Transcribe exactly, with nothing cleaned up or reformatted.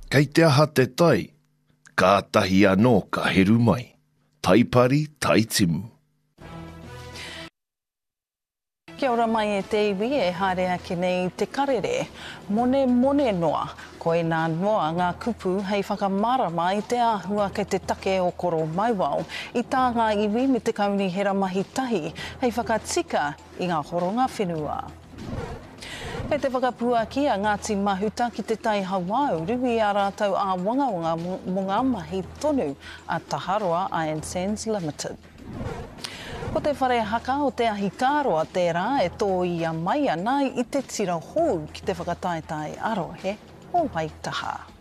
Kei te aha te tai, ka tahi anō ka heru mai. Taipari tai timu. Kia ora mai e te iwi e harea ki nei te karere. Mone mone noa. Koe nā noa ngā kupu hei whakamarama i te āhua kei te take o koro maiwao. I tā ngā iwi me te kauni hera mahi tahi hei whakatika i ngā horonga whenua. Kei te whakapua ki a Ngāti Mahuta ki te tai Hawau, rui a rātou a wangawanga mo ngā mahi tonu a Taharoa Iron Sands Limited. Ko te whare haka o te ahi kāroa tērā e tō ia mai ana i te tira hou ki te whakataetai arohe o Waitaha.